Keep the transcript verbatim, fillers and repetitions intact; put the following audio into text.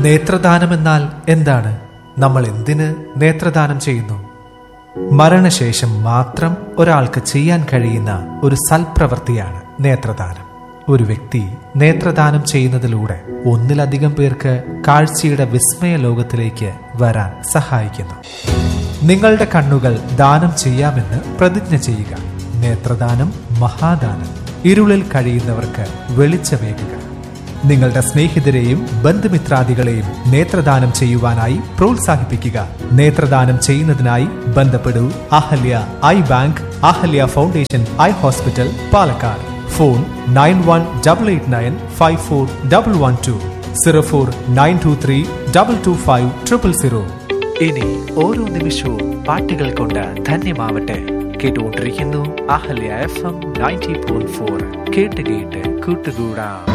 നേത്രദാനമെന്നാൽ എന്താണ്? നമ്മൾ എന്തിന് നേത്രദാനം ചെയ്യുന്നു? മരണശേഷം മാത്രം ഒരാൾക്ക് ചെയ്യാൻ കഴിയുന്ന ഒരു സൽപ്രവൃത്തിയാണ് നേത്രദാനം. ഒരു വ്യക്തി നേത്രദാനം ചെയ്യുന്നതിലൂടെ ഒന്നിലധികം പേർക്ക് കാഴ്ചയുടെ വിസ്മയ ലോകത്തിലേക്ക് വരാൻ സഹായിക്കുന്നു. നിങ്ങളുടെ കണ്ണുകൾ ദാനം ചെയ്യാമെന്ന് പ്രതിജ്ഞ ചെയ്യുക. നേത്രദാനം മഹാദാനം. ഇരുളിൽ കഴിയുന്നവർക്ക് വെളിച്ചമേകുക. നിങ്ങളുടെ സ്നേഹിതരെയും ബന്ധുമിത്രാദികളെയും നേത്രദാനം ചെയ്യുവാനായി പ്രോത്സാഹിപ്പിക്കുക. നേത്രദാനം ചെയ്യുന്നതിനായി ബന്ധപ്പെടൂ Ahalya I bank, Ahalya foundation eye hospital, Palakkad. Phone nine one double eight nine five four double one two, zero four nine to three double two five triple zero. ഇനി ഓരോ നിമിഷവും പാട്ടുകൾ കൊണ്ട് ധന്യമാവട്ടെ. കേട്ടുകൊണ്ടിരിക്കുന്നു Ahalya F M ninety point four. കേട്ട് കേട്ട് കൂട്ടുകൂടാം.